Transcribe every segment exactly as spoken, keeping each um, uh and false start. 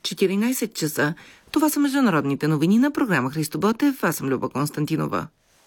четиринайсет часа. Това са международните новини на програма Христо Ботев. Аз съм Люба Константинова.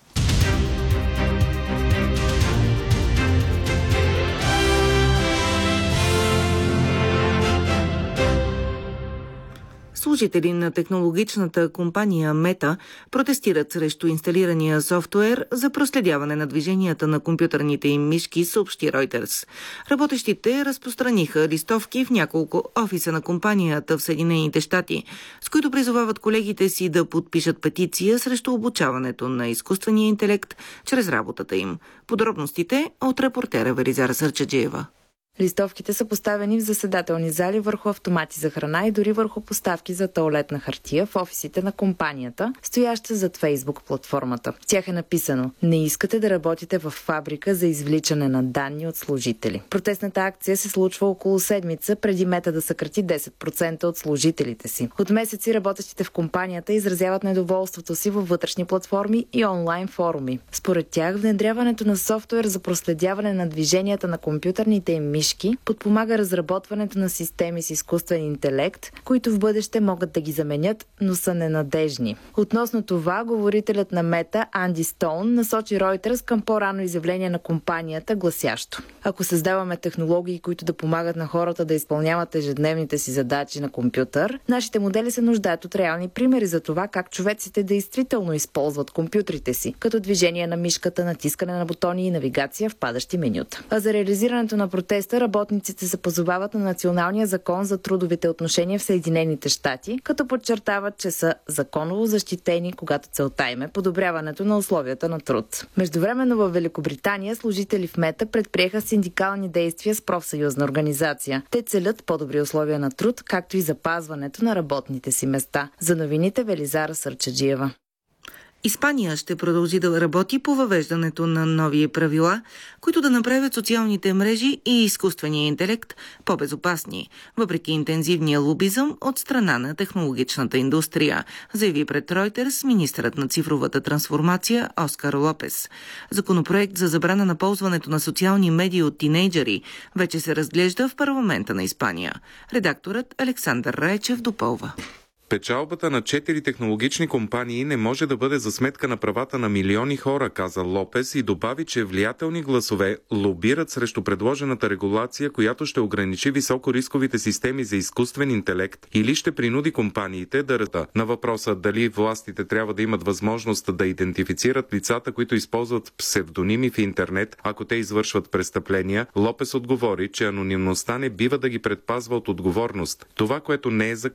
Служители на технологичната компания Мета протестират срещу инсталирания софтуер за проследяване на движенията на компютърните им мишки, съобщи Reuters. Работещите разпространиха листовки в няколко офиса на компанията в Съединените щати, с които призовават колегите си да подпишат петиция срещу обучаването на изкуствения интелект чрез работата им. Подробностите от репортера Велизара Сърчаджиева. Листовките са поставени в заседателни зали, върху автомати за храна и дори върху поставки за тоалетна хартия в офисите на компанията, стояща зад Фейсбук платформата. В тях е написано: "Не искате да работите в фабрика за извличане на данни от служители." Протестната акция се случва около седмица преди Мета да съкрати десет процента от служителите си. От месеци работещите в компанията изразяват недоволството си във вътрешни платформи и онлайн форуми. Според тях, внедряването на софтуер за проследяване на движенията на компютърните им мишки подпомага разработването на системи с изкуствен интелект, които в бъдеще могат да ги заменят, но са ненадежни. Относно това, говорителят на Мета Анди Стоун насочи Reuters към по-рано изявление на компанията, гласящо: "Ако създаваме технологии, които да помагат на хората да изпълняват ежедневните си задачи на компютър, нашите модели се нуждаят от реални примери за това как човеците действително използват компютрите си, като движение на мишката, натискане на бутони и навигация в падащи менюта." А за реализирането на протеста работниците се позовават на Националния закон за трудовите отношения в Съединените щати, като подчертават, че са законово защитени, когато целта им е подобряването на условията на труд. Междувременно във Великобритания служители в Мета предприеха синдикални действия с профсъюзна организация. Те целят по-добри условия на труд, както и запазването на работните си места. За новините Велизара Сърчаджиева. Испания ще продължи да работи по въвеждането на нови правила, които да направят социалните мрежи и изкуствения интелект по-безопасни, въпреки интензивния лобизъм от страна на технологичната индустрия, заяви пред Reuters министърът на цифровата трансформация Оскар Лопес. Законопроект за забрана на ползването на социални медии от тинейджери вече се разглежда в парламента на Испания. Редакторът Александър Райчев допълва. Печалбата на четири технологични компании не може да бъде за сметка на правата на милиони хора, каза Лопес, и добави, че влиятелни гласове лобират срещу предложената регулация, която ще ограничи високорисковите системи за изкуствен интелект или ще принуди компаниите да рата. На въпроса дали властите трябва да имат възможност да идентифицират лицата, които използват псевдоними в интернет, ако те извършват престъпления, Лопес отговори, че анонимността не бива да ги предпазва от отговорност. Това, което не е законно,